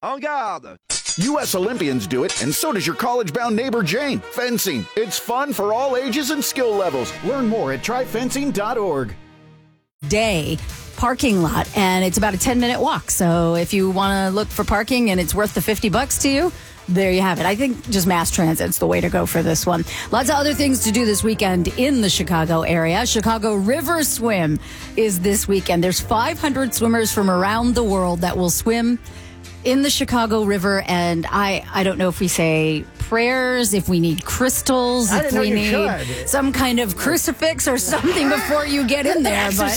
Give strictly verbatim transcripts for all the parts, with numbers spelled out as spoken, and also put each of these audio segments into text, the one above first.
En garde! U S Olympians do it, and so does your college-bound neighbor Jane. Fencing. It's fun for all ages and skill levels. Learn more at try fencing dot org. Day parking lot, and it's about a ten-minute walk. So if you want to look for parking and it's worth the fifty bucks to you, there you have it. I think just mass transit's the way to go for this one. Lots of other things to do this weekend in the Chicago area. Chicago River Swim is this weekend. There's five hundred swimmers from around the world that will swim in the Chicago River, and I, I don't know if we say prayers, if we need crystals, I if didn't we know you need could. some kind of crucifix or something before you get in there. But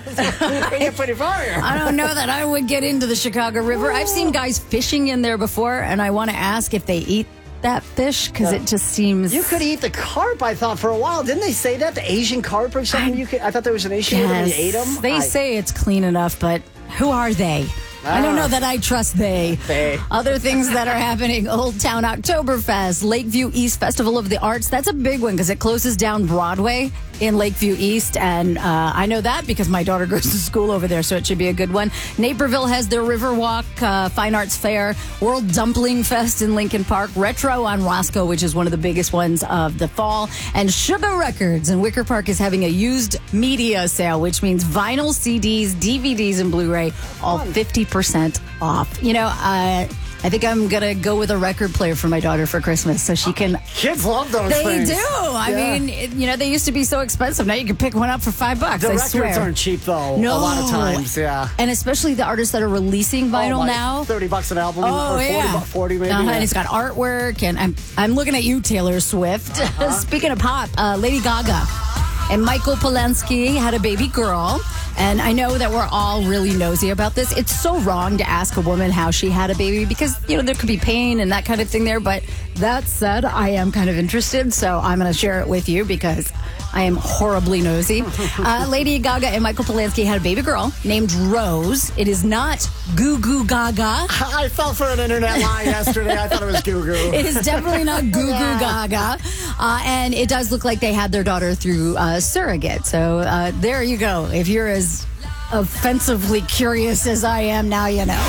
I don't know that I would get into the Chicago River. I've seen guys fishing in there before, and I want to ask if they eat that fish, because it just seems... You could eat the carp, I thought, for a while. Didn't they say that? The Asian carp or something? You could, I thought there was an issue with them and you ate them. They I, say it's clean enough, but who are they? I don't know that I trust they. They. Other things that are happening: Old Town Oktoberfest, Lakeview East Festival of the Arts. That's a big one because it closes down Broadway in Lakeview East, and uh, I know that because my daughter goes to school over there, so it should be a good one. Naperville has their Riverwalk uh, Fine Arts Fair, World Dumpling Fest in Lincoln Park, Retro on Roscoe, which is one of the biggest ones of the fall, and Sugar Records in Wicker Park is having a used media sale, which means vinyl, C Ds, D V Ds, and Blu-ray, all fifty percent off. You know, uh, I think I'm going to go with a record player for my daughter for Christmas so she can... Kids love those they things. They do. I Yeah. mean, it, you know, they used to be so expensive. Now you can pick one up for five bucks, The I records swear. aren't cheap, though, No. a lot of times, yeah. And especially the artists that are releasing vinyl oh, like now. thirty bucks an album, Oh, or forty, yeah. bu- forty maybe. Uh-huh, yeah. and it's got artwork, and I'm I'm looking at you, Taylor Swift. Uh-huh. Speaking of pop, uh, Lady Gaga and Michael Polanski had a baby girl. And I know that we're all really nosy about this. It's so wrong to ask a woman how she had a baby because, you know, there could be pain and that kind of thing there. But that said, I am kind of interested, so I'm going to share it with you because I am horribly nosy. Uh, Lady Gaga and Michael Polanski had a baby girl named Rose. It is not Goo Goo Gaga. I fell for an internet lie yesterday. I thought it was Goo Goo. It is definitely not Goo Goo Yeah. Gaga. Uh, and it does look like they had their daughter through uh, surrogate. So uh, there you go. If you're as offensively curious as I am, now you know.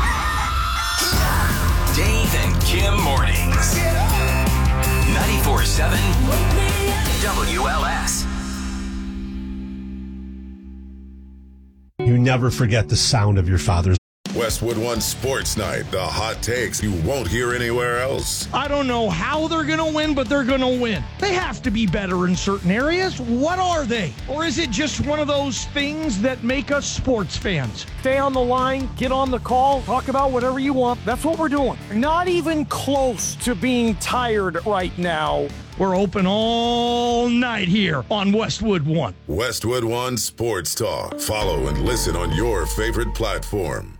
Dave and Kim mornings. ninety-four point seven W L S. You never forget the sound of your father's. Westwood One Sports Night, the hot takes you won't hear anywhere else. I don't know how they're going to win, but they're going to win. They have to be better in certain areas. What are they? Or is it just one of those things that make us sports fans? Stay on the line, get on the call, talk about whatever you want. That's what we're doing. Not even close to being tired right now. We're open all night here on Westwood One. Westwood One Sports Talk. Follow and listen on your favorite platform.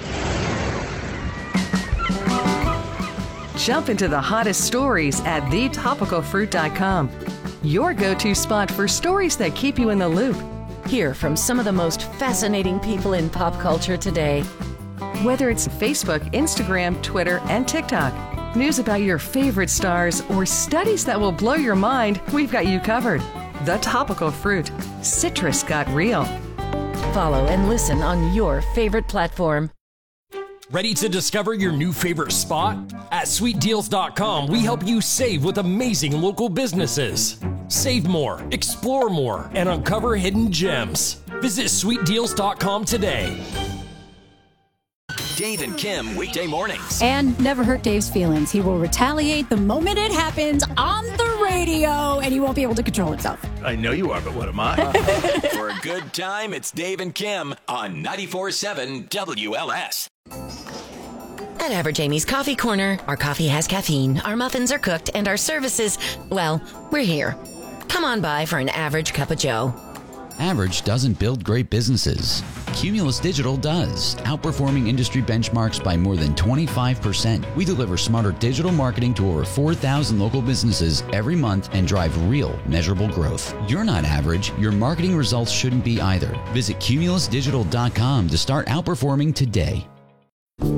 Jump into the hottest stories at the topical fruit dot com. Your go-to spot for stories that keep you in the loop. Hear from some of the most fascinating people in pop culture today. Whether it's Facebook, Instagram, Twitter, and TikTok, news about your favorite stars, or studies that will blow your mind, we've got you covered. The Topical Fruit. Citrus got real. Follow and listen on your favorite platform. Ready to discover your new favorite spot? At sweet deals dot com, we help you save with amazing local businesses. Save more, explore more, and uncover hidden gems. Visit sweet deals dot com today. Dave and Kim, weekday mornings. And never hurt Dave's feelings. He will retaliate the moment it happens on the radio, and he won't be able to control himself. I know you are, but what am I? For a good time, it's Dave and Kim on ninety-four point seven W L S. At Average Amy's Coffee Corner, our coffee has caffeine, our muffins are cooked, and our services, well, we're here. Come on by for an average cup of joe. Average doesn't build great businesses. Cumulus Digital does, outperforming industry benchmarks by more than twenty-five percent. We deliver smarter digital marketing to over four thousand local businesses every month and drive real, measurable growth. You're not average. Your marketing results shouldn't be either. Visit cumulus digital dot com to start outperforming today.